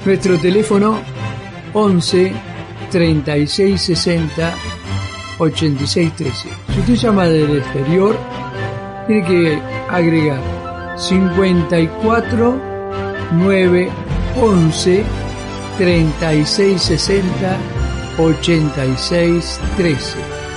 Nuestro teléfono 11 36 60 86 13. Si usted llama del exterior, tiene que agregar 54 9 11 36 60 86 13.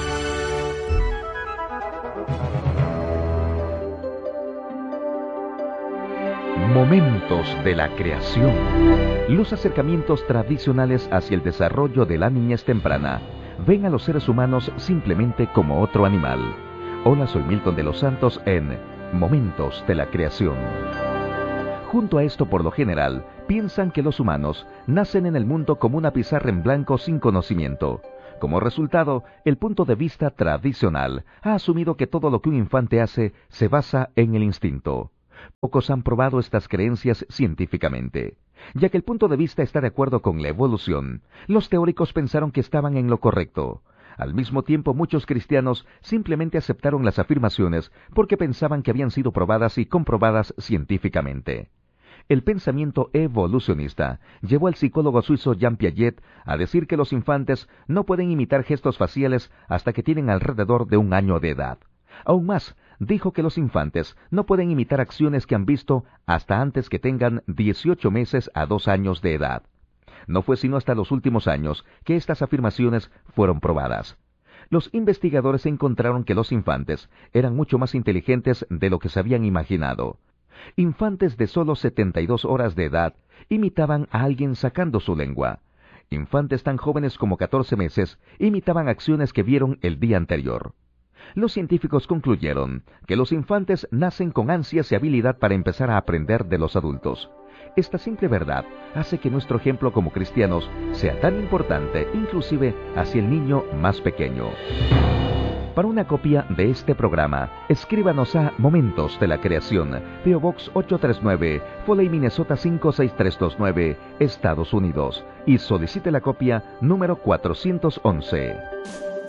Momentos de la creación. Los acercamientos tradicionales hacia el desarrollo de la niñez temprana ven a los seres humanos simplemente como otro animal. Hola, soy Milton de los Santos en Momentos de la Creación. Junto a esto, por lo general, piensan que los humanos nacen en el mundo como una pizarra en blanco sin conocimiento. Como resultado, el punto de vista tradicional ha asumido que todo lo que un infante hace se basa en el instinto. Pocos han probado estas creencias científicamente. Ya que el punto de vista está de acuerdo con la evolución, los teóricos pensaron que estaban en lo correcto. Al mismo tiempo, muchos cristianos simplemente aceptaron las afirmaciones porque pensaban que habían sido probadas y comprobadas científicamente. El pensamiento evolucionista llevó al psicólogo suizo Jean Piaget a decir que los infantes no pueden imitar gestos faciales hasta que tienen alrededor de 1 año de edad. Aún más, dijo que los infantes no pueden imitar acciones que han visto hasta antes que tengan 18 meses a 2 años de edad. No fue sino hasta los últimos años que estas afirmaciones fueron probadas. Los investigadores encontraron que los infantes eran mucho más inteligentes de lo que se habían imaginado. Infantes de solo 72 horas de edad imitaban a alguien sacando su lengua. Infantes tan jóvenes como 14 meses imitaban acciones que vieron el día anterior. Los científicos concluyeron que los infantes nacen con ansias y habilidad para empezar a aprender de los adultos. Esta simple verdad hace que nuestro ejemplo como cristianos sea tan importante, inclusive hacia el niño más pequeño. Para una copia de este programa, escríbanos a Momentos de la Creación, P.O. Box 839, Foley, Minnesota 56329, Estados Unidos, y solicite la copia número 411.